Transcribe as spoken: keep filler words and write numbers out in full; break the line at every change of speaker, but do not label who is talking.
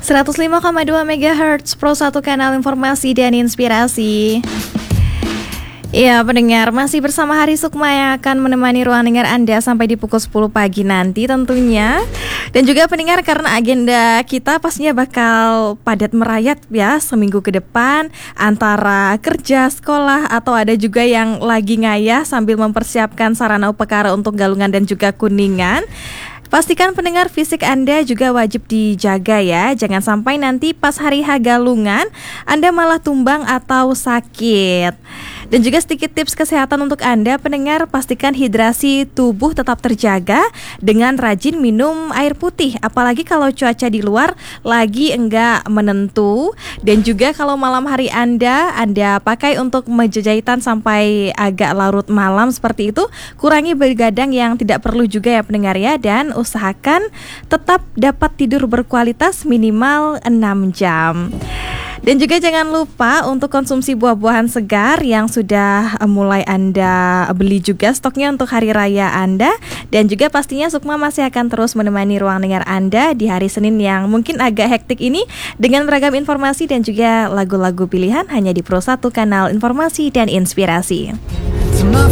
seratus lima koma dua megahertz Pro satu kanal informasi dan inspirasi. Ya, pendengar, masih bersama Hari Sukma yang akan menemani ruang dengar Anda sampai di pukul sepuluh pagi nanti tentunya. Dan juga pendengar, karena agenda kita pastinya bakal padat merayat ya seminggu ke depan, antara kerja, sekolah, atau ada juga yang lagi ngayah sambil mempersiapkan sarana upekara untuk Galungan dan juga Kuningan. Pastikan pendengar, fisik Anda juga wajib dijaga ya. Jangan sampai nanti pas hari H Galungan Anda malah tumbang atau sakit. Dan juga sedikit tips kesehatan untuk Anda pendengar, pastikan hidrasi tubuh tetap terjaga dengan rajin minum air putih. Apalagi kalau cuaca di luar lagi enggak menentu. Dan juga kalau malam hari Anda, Anda pakai untuk meja jahitan sampai agak larut malam seperti itu, kurangi begadang yang tidak perlu juga ya pendengar ya. Dan usahakan tetap dapat tidur berkualitas minimal enam jam. Dan juga jangan lupa untuk konsumsi buah-buahan segar yang sudah mulai Anda beli juga stoknya untuk hari raya Anda. Dan juga pastinya Sukma masih akan terus menemani ruang dengar Anda di hari Senin yang mungkin agak hektik ini dengan beragam informasi dan juga lagu-lagu pilihan hanya di Pro satu kanal informasi dan inspirasi.